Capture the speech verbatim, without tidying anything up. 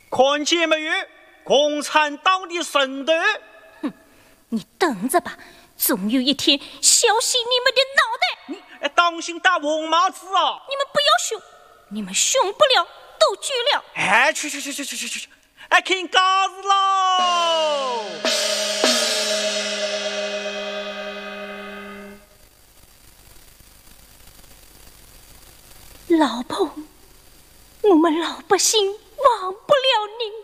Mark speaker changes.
Speaker 1: 看见没有？共产党的神斗！
Speaker 2: 哼，你等着吧，总有一天削碎你们的脑袋！
Speaker 1: 你当心打红帽子啊！
Speaker 2: 你们不要凶，你们凶不了，都拒了。
Speaker 1: 哎，去去去去去去去！哎，看嘎子喽！
Speaker 2: 老彭，我们老百姓忘不了您。